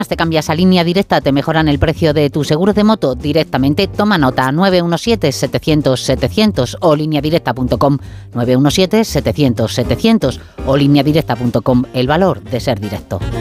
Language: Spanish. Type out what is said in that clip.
Te cambias a Línea Directa, te mejoran el precio de tus seguros de moto directamente. Toma nota, 917-700-700 o lineadirecta.com, 917-700-700 o lineadirecta.com. El valor de ser directo.